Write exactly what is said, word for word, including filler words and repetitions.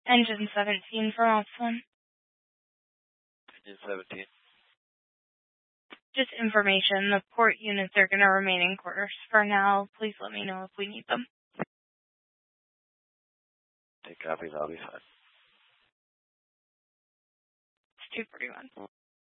Engine seventeen for Austin. Engine seventeen. Just information, the port units are going to remain in quarters for now. Please let me know if we need them. Take copies, I'll be fine. It's two forty-one.